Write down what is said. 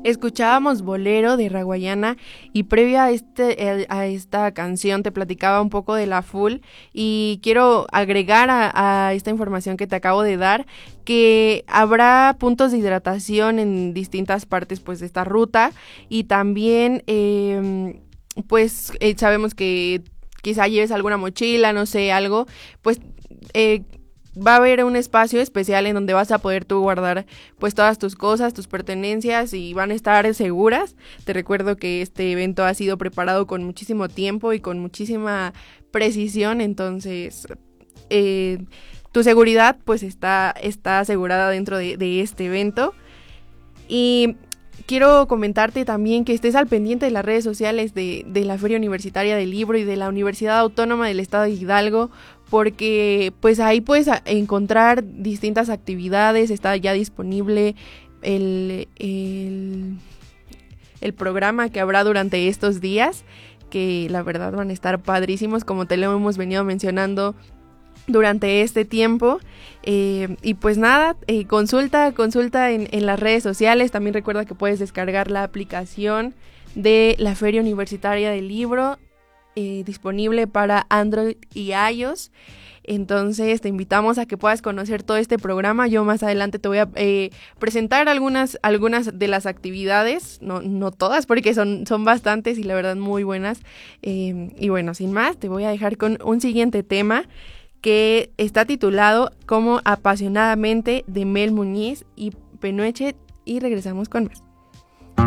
Escuchábamos Bolero de Raguayana y previa a esta canción te platicaba un poco de la Full y quiero agregar a esta información que te acabo de dar que habrá puntos de hidratación en distintas partes pues de esta ruta y también sabemos que quizá lleves alguna mochila, no sé, algo, pues va a haber un espacio especial en donde vas a poder tú guardar pues todas tus cosas, tus pertenencias y van a estar seguras. Te recuerdo que este evento ha sido preparado con muchísimo tiempo y con muchísima precisión, entonces tu seguridad pues está asegurada dentro de este evento. Y quiero comentarte también que estés al pendiente de las redes sociales de la Feria Universitaria del Libro y de la Universidad Autónoma del Estado de Hidalgo, porque pues ahí puedes encontrar distintas actividades. Está ya disponible el programa que habrá durante estos días, que la verdad van a estar padrísimos, como te lo hemos venido mencionando durante este tiempo. Y pues nada, consulta en las redes sociales. También recuerda que puedes descargar la aplicación de la Feria Universitaria del Libro, disponible para Android y iOS. Entonces te invitamos a que puedas conocer todo este programa. Yo más adelante te voy a presentar algunas de las actividades, no todas porque son bastantes y la verdad muy buenas. Y bueno, sin más, te voy a dejar con un siguiente tema que está titulado como Apasionadamente, de Mel Muñiz y Penueche, y regresamos con más.